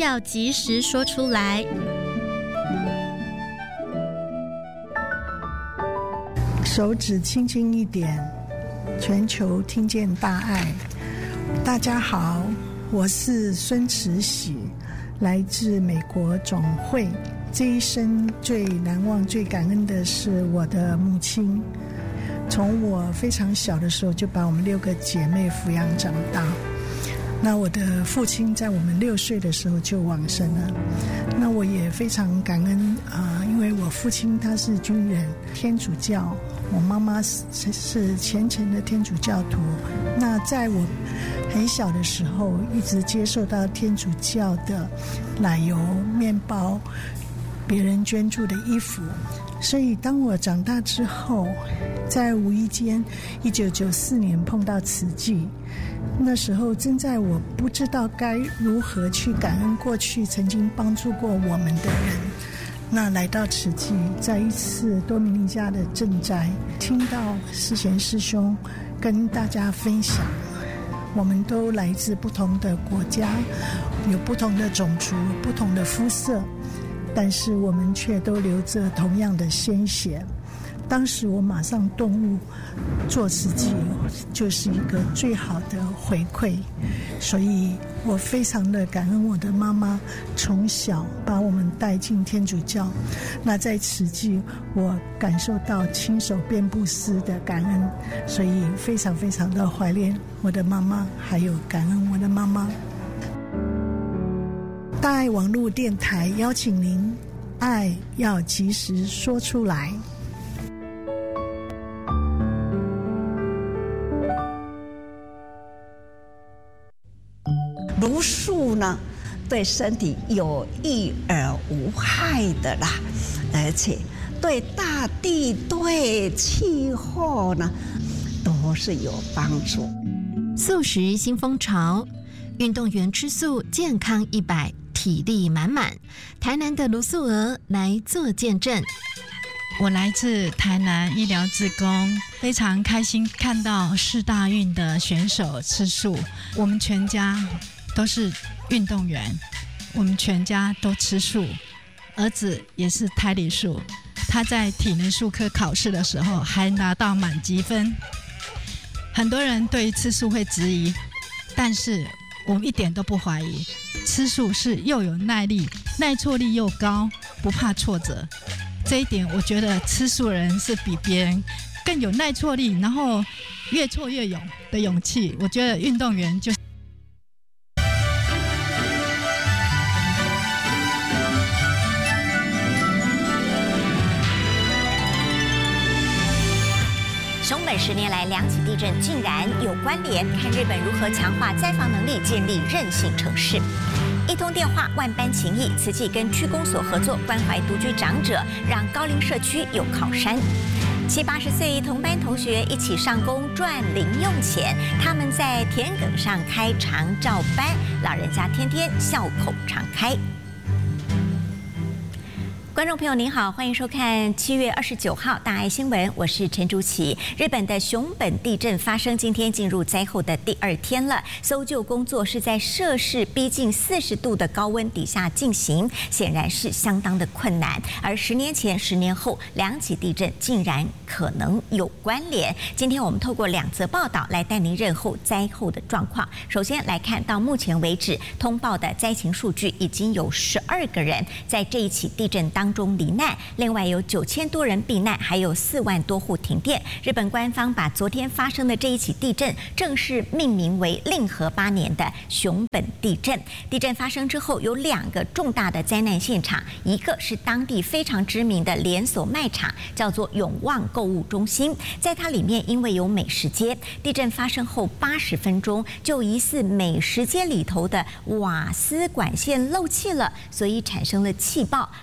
要及时说出来。 手指轻轻一点，全球听见大爱。大家好，我是孙慈喜，来自美国总会。这一生最难忘、最感恩的是我的母亲。从我非常小的时候就把我们6个姐妹抚养长大。那我的父亲在我们6岁的时候就往生了。那我也非常感恩因为我父亲他是军人，天主教，我妈妈是虔诚的天主教徒。那在我很小的时候一直接受到天主教的奶油、面包、别人捐助的衣服。所以当我长大之后，在无意间1994年碰到慈济，那时候正在我不知道该如何去感恩过去曾经帮助过我们的人。那来到慈济，在一次多米尼加的赈灾，听到思贤师兄跟大家分享，我们都来自不同的国家，有不同的种族，不同的肤色，但是我们却都流着同样的鲜血。当时我马上顿悟，做慈济就是一个最好的回馈，所以我非常的感恩我的妈妈从小把我们带进天主教。那在慈济我感受到亲手编布施的感恩，所以非常非常的怀念我的妈妈，还有感恩我的妈妈。大爱网络电台邀请您，爱要及时说出来。 茹素呢，对身体有益而无害的啦，而且对大地、对气候呢，都是有帮助。 素食新风潮，运动员吃素，健康100，体力满满。台南的卢素娥来做见证。 我来自台南医疗志工，非常开心看到世大运的选手吃素。我们全家都是运动员，我们全家都吃素。儿子也是胎里素，他在体能术科考试的时候还拿到满级分。很多人对于吃素会质疑，但是我们一点都不怀疑。吃素是又有耐力，耐挫力又高，不怕挫折。这一点我觉得吃素的人是比别人更有耐挫力，然后越挫越勇的勇气。我觉得运动员就熊本10年来2起地震竟然有关联，看日本如何强化灾防能力，建立韧性城市。一通电话，万般情谊，慈济跟区公所合作，关怀独居长者，让高龄社区有靠山。70、80岁同班同学一起上工赚零用钱，他们在田埂上开长照班，老人家天天笑口常开。观众朋友您好，欢迎收看7月29号大爱新闻，我是陈竹琪。日本的熊本地震发生，今天进入灾后的第2天了，搜救工作是在摄氏逼近40度的高温底下进行，显然是相当的困难。而10年前、10年后2起地震竟然可能有关联。今天我们透过2则报道来带您认后灾后的状况。首先来看到目前为止通报的灾情数据，已经有12个人在这一起地震当中罹难，另外有9000多人避难，还有4万多户停电。日本官方把昨天发生的这一起地震正式命名为令和8年的熊本地震。地震发生之后，有2个重大的灾难现场，一个是当地非常知名的连锁卖场，叫做永旺购物中心，在它里面因为有美食街，地震发生后80分钟，就疑似美食街里头的瓦斯管线漏气了，所以产生了气爆，导致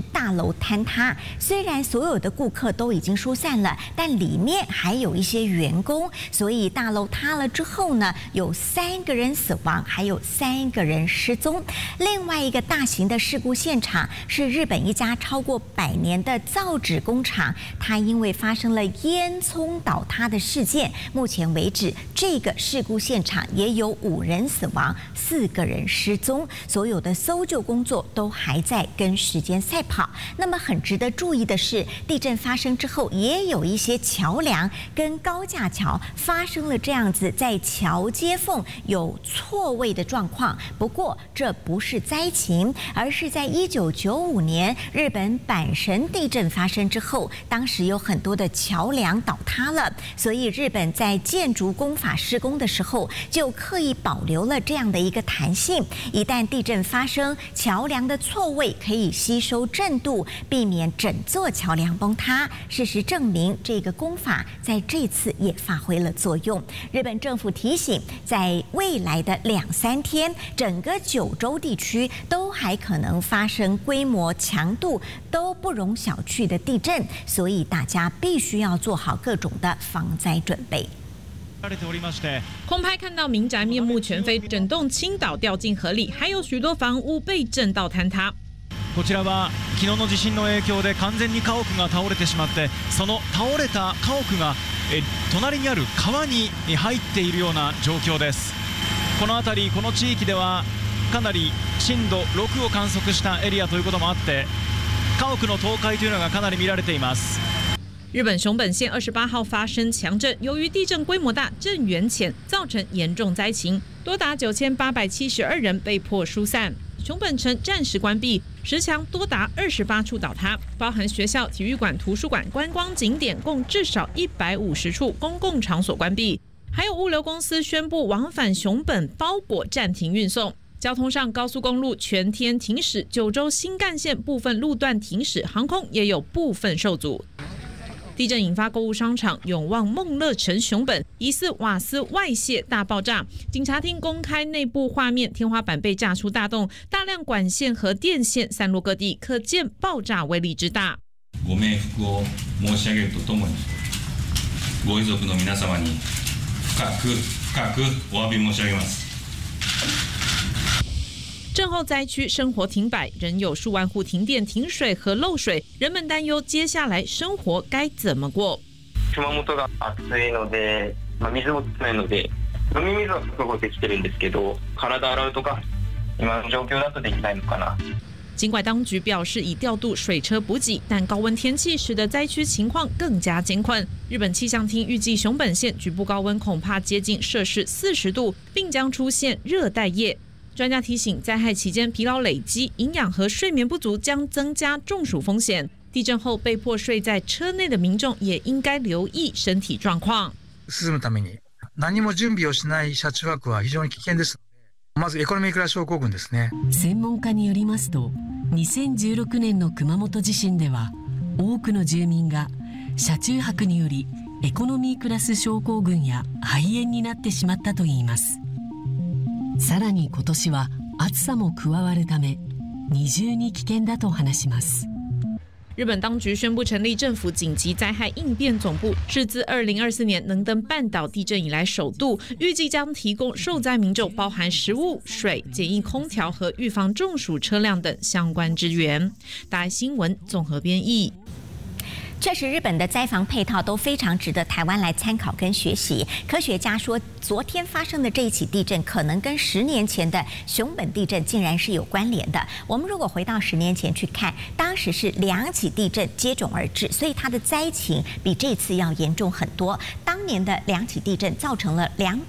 大楼坍塌。虽然所有的顾客都已经疏散了，但里面还有一些员工，所以大楼塌了之后呢，有3个人死亡，还有3个人失踪。另外一个大型的事故现场是日本一家超过100年的造纸工厂，它因为发生了烟囱倒塌的事件，目前为止这个事故现场也有5人死亡，4个人失踪，所有的搜救工作都还在跟时间赛跑。那么很值得注意的是，地震发生之后，也有一些桥梁跟高架桥发生了这样子在桥接缝有错位的状况。不过这不是灾情，而是在1995年日本阪神地震发生之后，当时有很多的桥梁倒塌了，所以日本在建筑工法施工的时候就刻意保留了这样的一个弹性，一旦地震发生，桥梁的错位可以吸收震度，避免整座桥梁崩塌。事实证明，这个工法在这次也发挥了作用。日本政府提醒，在未来的2-3天，整个9州地区都还可能发生规模、强度都不容小觑的地震，所以大家必须要做好各种的防灾准备。 空拍看到民宅面目全非，整栋倾倒掉进河里，还有许多房屋被震到坍塌。 こちらは昨日の地震の影響で完全に家屋が倒れてしまって、その倒れた家屋が隣にある川に入っているような状況です。この辺り、この地域ではかなり震度6を観測したエリアということもあって、家屋の倒壊というのがかなり見られています。 日本熊本县28号发生强震，由于地震规模大、震源浅，造成严重灾情，多达9872人被迫疏散。熊本城暂时关闭，石墙多达28处倒塌，包含学校、体育馆、图书馆、观光景点，共至少150处公共场所关闭。还有物流公司宣布往返熊本包裹暂停运送。交通上，高速公路全天停驶，9州新干线部分路段停驶，航空也有部分受阻。地震引发购物商场永旺梦乐城熊本疑似瓦斯外泄大爆炸，警察厅公开内部画面，天花板被炸出大洞，大量管线和电线散落各地，可见爆炸威力之大。 ご冥福を申し上げるとともに、ご遺族の皆様に深くお詫び申し上げます。 震后灾区生活停摆，仍有数万户停电、停水和漏水，人们担忧接下来生活该怎么过。 熊本が暑いので、水も少ないので、飲み水は確保できてるんですけど、体洗うとか今の状況だとできないのかな。 尽管当局表示已调度水车补给，但高温天气使得灾区情况更加艰困。日本气象厅预计熊本县局部高温恐怕接近摄氏40度，并将出现热带夜。专家提醒，灾害期间疲劳累积、营养和睡眠不足将增加中暑风险。地震后被迫睡在车内的民众也应该留意身体状况。 進むために何も準備をしない車中泊は非常に危険です。まずエコノミークラス症候群ですね。 専門家によりますと、2016年の熊本地震では多くの住民が車中泊によりエコノミークラス症候群や肺炎になってしまったといいます。さらに今年は暑さも加わるため、二重に危険だと話します。 日本当局宣布成立政府紧急灾害应变总部，是自2024年能登半岛地震以来首度，预计将提供受灾民众包含食物、水、简易空调和预防中暑车辆等相关支援。大爱新闻综合编译。 确实，日本的灾防配套都非常值得台湾来参考跟学习。科学家说，昨天发生的这一起地震，可能跟10年前的熊本地震竟然是有关联的。我们如果回到10年前去看，当时是2起地震接踵而至，所以它的灾情比这次要严重很多。当年的2起地震造成了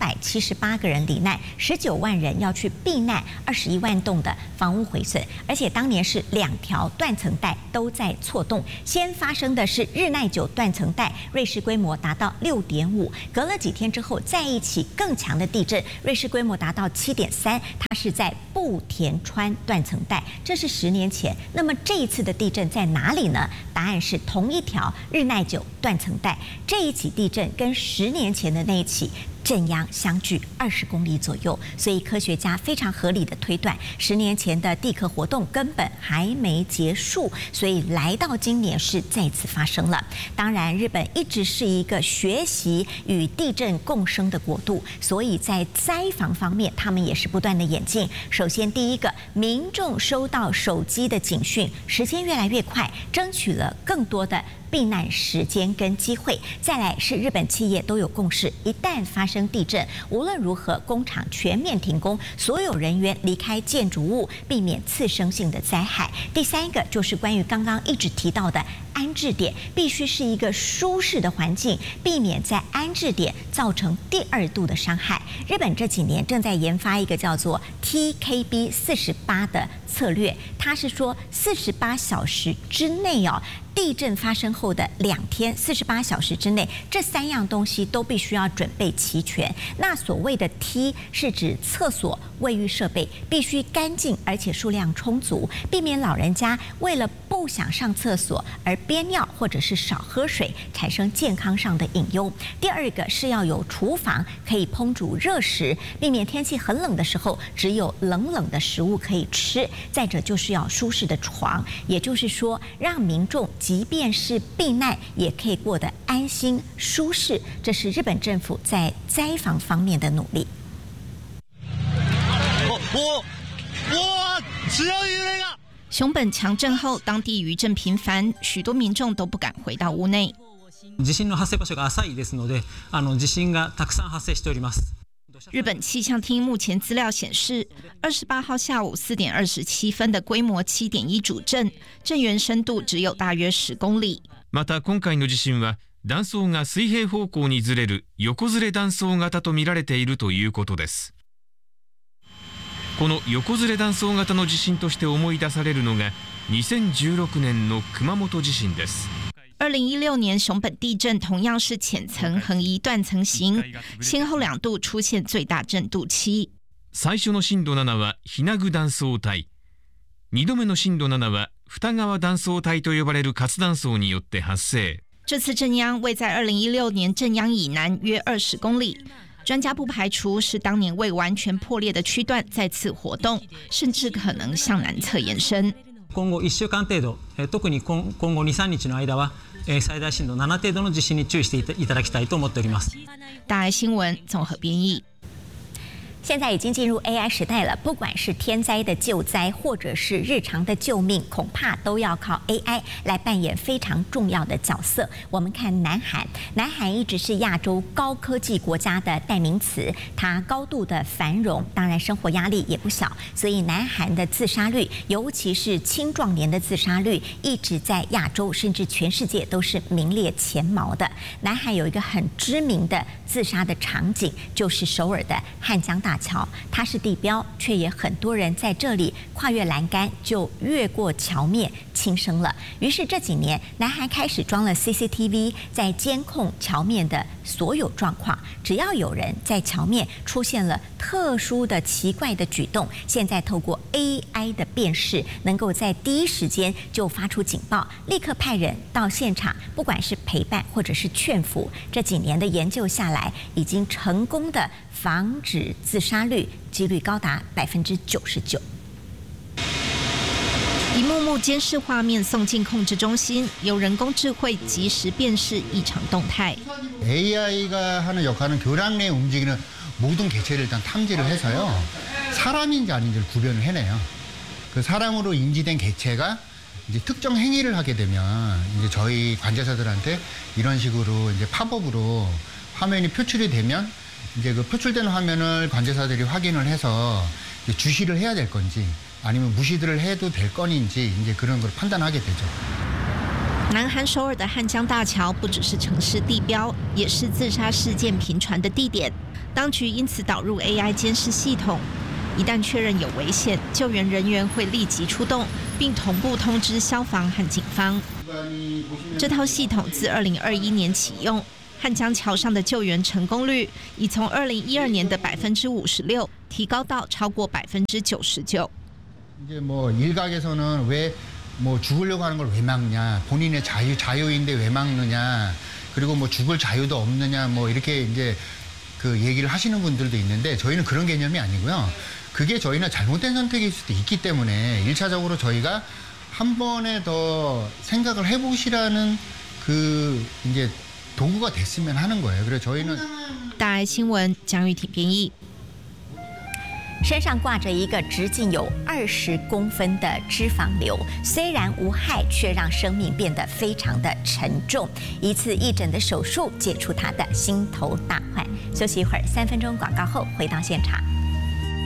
278个人罹难，19万人要去避难，21万栋的房屋毁损，而且当年是2条断层带都在错动。先发生的是日奈9断层带，瑞士规模达到6.5，隔了几天之后，再一起更强的地震，瑞士规模达到7.3，它是在步田川断层带，这是10年前。那么这一次的地震在哪里呢？答案是同一条日奈9断层带。这一起地震跟10年前的那一起震央相距20公里左右，所以科学家非常合理的推断，10年前的地壳活动根本还没结束，所以来到今年是再次发生了。当然，日本一直是一个学习与地震共生的国度，所以在灾防方面，他们也是不断的演进。首先，第一个，民众收到手机的警讯，时间越来越快，争取了更多的避难时间跟机会。再来是日本企业都有共识，一旦发生地震，无论如何工厂全面停工，所有人员离开建筑物，避免次生性的灾害。第三个就是关于刚刚一直提到的安置点，必须是一个舒适的环境，避免在安置点造成第2度的伤害。日本这几年正在研发一个叫做 TKB48 的策略，它是说48小时之内地震发生后的2天，48小时之内，这3样东西都必须要准备齐全。那所谓的 T 是指厕所、卫浴设备必须干净而且数量充足，避免老人家为了不想上厕所而憋尿或者是少喝水，产生健康上的隐忧。第2个是要有厨房可以烹煮热食，避免天气很冷的时候只有冷的食物可以吃。再者就是要舒适的床，也就是说让民众即便是避难也可以过得安心舒适，这是日本政府在灾防方面的努力。 熊本强震后，当地余震频繁，许多民众都不敢回到屋内。 地震の発生場所が浅いですので、地震がたくさん発生しております。 日本气象厅目前資料顯示，28號下午4點27分的規模7.1主震，震源深度只有大約10公里。 また今回の地震は断層が水平方向にずれる横ずれ断層型と見られているということです。この横ずれ断層型の地震として思い出されるのが2016年の熊本地震です。 2016年熊本地震同样是浅层横移断层型，先後2度出現最大震度7。 最初の震度7は日名具断層帯、2度目の震度7は二川断層帯と呼ばれる活断層によって発生。 这次震央位在2016年震央以南约20公里。专家不排除是当年未完全破裂的区段再次活動，甚至可能向南側延伸。 今後1週間程度、特に今後 2,3 日の間は最大震度7程度の地震に注意していただきたいと思っております。 大愛新聞綜合編譯。 现在已经进入 AI 时代了，不管是天灾的救灾，或者是日常的救命，恐怕都要靠 AI 来扮演非常重要的角色。我们看南韩，南韩一直是亚洲高科技国家的代名词，它高度的繁荣，当然生活压力也不小，所以南韩的自杀率，尤其是青壮年的自杀率，一直在亚洲甚至全世界都是名列前茅的。南韩有一个很知名的自杀的场景，就是首尔的汉江大桥，它是地标，却也很多人在这里跨越栏杆就越过桥面轻生了。于是这几年，南韩开始装了 CCTV， 在监控桥面的所有状况，只要有人在桥面出现了特殊的奇怪的举动，现在透过 AI 的辨识，能够在第一时间就发出警报，立刻派人到现场，不管是陪伴或者是劝服。这几年的研究下来，已经成功的防止自杀率几率高达99%。 一幕幕监视画面送进控制中心，由人工智慧及时辨识异常动态。 AI가 하는 역할은 교량 내에 움직이는 모든 개체를 일단 탐지를 해서요. 사람인지 아닌지를 구별을 해내요. 그 사람으로 인지된 개체가 이제 특정 행위를 하게 되면 이제 저희 관제사들한테 이런 식으로 이제 팝업으로 화면이 표출이 되면 이제 그 표출된 화면을 관제사들이 확인을 해서 이제 주시를 해야 될 건지 아니면 무시들을 해도 될 건인지 이제 그런 걸 판단하게 되죠. 南韩首尔的汉江大桥不只是城市地标，也是自杀事件频传的地点。当局因此导入 AI 监视系统，一旦确认有危险，救援人员会立即出动，并同步通知消防和警方。这套系统自2021年启用，汉江桥上的救援成功率已从2012年的56%提高到超过99%。 이제 뭐 일각에서는 왜 뭐 죽으려고 하는 걸 왜 막냐, 본인의 자유인데 왜 막느냐, 그리고 뭐 죽을 자유도 없느냐, 뭐 이렇게 이제 그 얘기를 하시는 분들도 있는데 저희는 그런 개념이 아니고요. 그게 저희는 잘못된 선택일 수도 있기 때문에 1차적으로 저희가 한 번에 더 생각을 해보시라는 그 이제 도구가 됐으면 하는 거예요. 그래서 저희는 大爱新闻江玉婷编译。 身上挂着一个直径有20公分的脂肪瘤，虽然无害，却让生命变得非常的沉重。一次义诊的手术解除他的心头大患。休息一会儿，3分钟广告后回到现场。